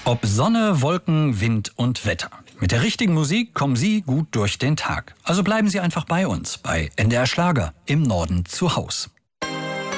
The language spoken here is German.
Ob Sonne, Wolken, Wind und Wetter. Mit der richtigen Musik kommen Sie gut durch den Tag. Also bleiben Sie einfach bei uns, bei NDR Schlager im Norden zu Haus.